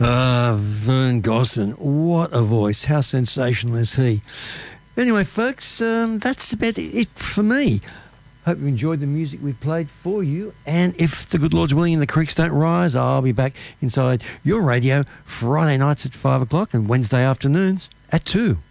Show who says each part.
Speaker 1: Vern Gosdin, what a voice. How sensational is he? Anyway, folks, that's about it for me. Hope you enjoyed the music we've played for you. And if the good Lord's willing and the creeks don't rise, I'll be back inside your radio Friday nights at 5 o'clock and Wednesday afternoons at 2.